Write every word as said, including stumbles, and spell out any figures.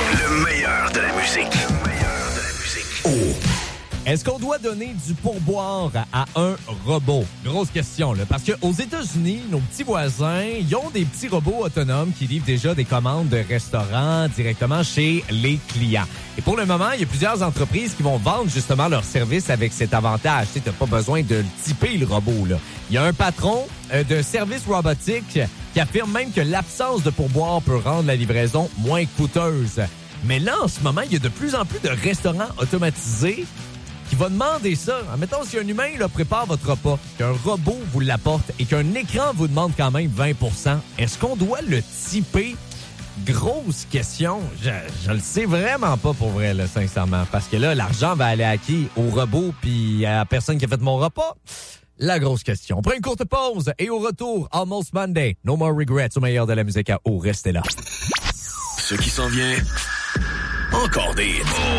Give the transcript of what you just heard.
Le meilleur de la musique. Le meilleur de la musique. Oh. Est-ce qu'on doit donner du pourboire à un robot? Grosse question, là. Parce qu'aux États-Unis, nos petits voisins, ils ont des petits robots autonomes qui livrent déjà des commandes de restaurants directement chez les clients. Et pour le moment, il y a plusieurs entreprises qui vont vendre justement leurs services avec cet avantage. Tu n'as pas besoin de le typer, le robot, là. Il y a un patron euh, de services robotiques qui affirme même que l'absence de pourboire peut rendre la livraison moins coûteuse. Mais là, en ce moment, il y a de plus en plus de restaurants automatisés qui va demander ça. Admettons, si un humain là, prépare votre repas, qu'un robot vous l'apporte et qu'un écran vous demande quand même vingt pour cent, est-ce qu'on doit le typer? Grosse question. Je, je le sais vraiment pas pour vrai, là, sincèrement. Parce que là, l'argent va aller à qui? Au robot puis à la personne qui a fait mon repas? La grosse question. On prend une courte pause et au retour, Almost Monday. No more regrets au meilleur de la musique à eau. Restez là. Ce qui s'en vient, encore des...